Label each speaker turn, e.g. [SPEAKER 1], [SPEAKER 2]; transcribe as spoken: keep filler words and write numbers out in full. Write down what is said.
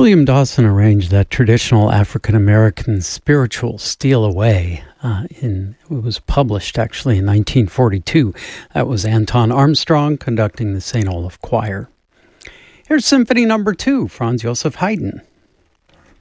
[SPEAKER 1] William Dawson arranged that traditional African-American spiritual Steal Away. Uh, in, it was published, actually, in nineteen forty-two. That was Anton Armstrong conducting the Saint Olaf Choir. Here's Symphony Number Two, Franz Joseph Haydn.